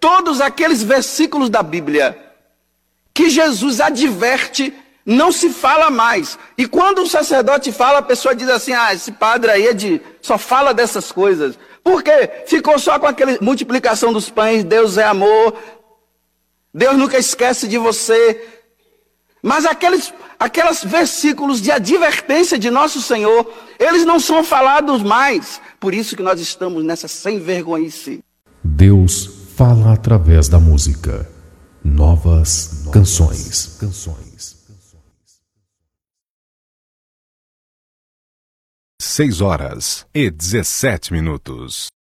todos aqueles versículos da Bíblia que Jesus adverte, não se fala mais. E quando o sacerdote fala, a pessoa diz assim: esse padre aí só fala dessas coisas. Por quê? Ficou só com aquela multiplicação dos pães, Deus é amor, Deus nunca esquece de você. Mas aqueles versículos de advertência de nosso Senhor, eles não são falados mais. Por isso que nós estamos nessa sem vergonhice. Deus fala através da música. Novas canções. 6 horas e 17 minutos.